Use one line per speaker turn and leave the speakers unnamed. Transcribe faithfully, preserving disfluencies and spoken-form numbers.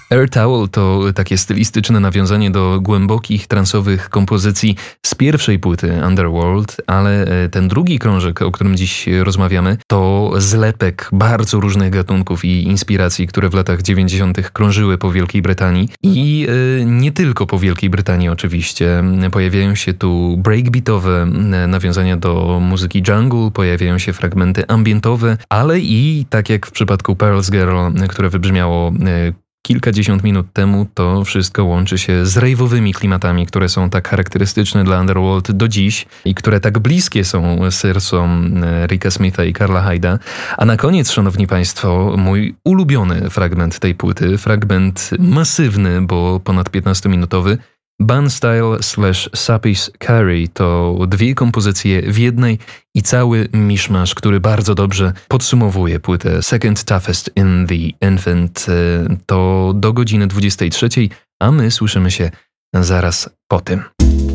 Air Towel to takie stylistyczne nawiązanie do głębokich, transowych kompozycji z pierwszej płyty Underworld, ale ten drugi krążek, o którym dziś rozmawiamy, to zlepek bardzo różnych gatunków i inspiracji, które w latach dziewięćdziesiątych krążyły po Wielkiej Brytanii i nie tylko po Wielkiej Brytanii oczywiście. Pojawiają się tu breakbeatowe nawiązania do muzyki jungle, pojawiają się fragmenty ambientowe, ale i tak jak w przypadku Pearl's Girl, które wybrzmiało kilkadziesiąt minut temu, to wszystko łączy się z rave'owymi klimatami, które są tak charakterystyczne dla Underworld do dziś i które tak bliskie są sercom Ricka Smitha i Carla Hyde'a. A na koniec, szanowni państwo, mój ulubiony fragment tej płyty, fragment masywny, bo ponad piętnastominutowy, Bunstyle slash Suppy's Carry to dwie kompozycje w jednej i cały miszmasz, który bardzo dobrze podsumowuje płytę Second Toughest in the Infant. To do godziny dwudziestej trzeciej, a my słyszymy się zaraz po tym.